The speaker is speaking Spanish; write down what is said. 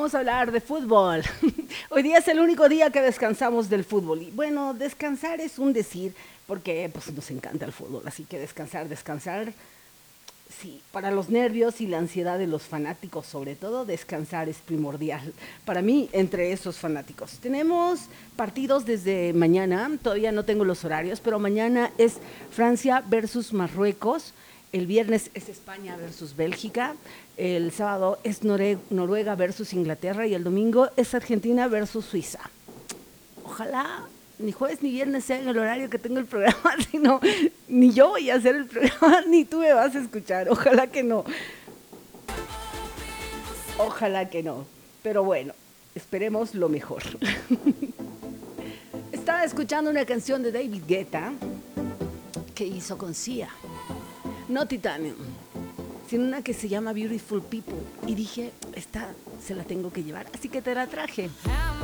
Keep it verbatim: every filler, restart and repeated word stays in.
vamos a hablar de fútbol. Hoy día es el único día que descansamos del fútbol. Y bueno, descansar es un decir, porque pues nos encanta el fútbol, así que descansar, descansar. Sí, para los nervios y la ansiedad de los fanáticos, sobre todo, descansar es primordial. Para mí, entre esos fanáticos. Tenemos partidos desde mañana, todavía no tengo los horarios, pero mañana es Francia versus Marruecos, el viernes es España versus Bélgica, el sábado es Nore- Noruega versus Inglaterra y el domingo es Argentina versus Suiza. Ojalá ni jueves ni viernes sea en el horario que tengo el programa, sino ni yo voy a hacer el programa, ni tú me vas a escuchar. Ojalá que no. Ojalá que no. Pero bueno, esperemos lo mejor. Estaba escuchando una canción de David Guetta que hizo con Sia. No Titanium, sino una que se llama Beautiful People. Y dije, esta se la tengo que llevar, así que te la traje.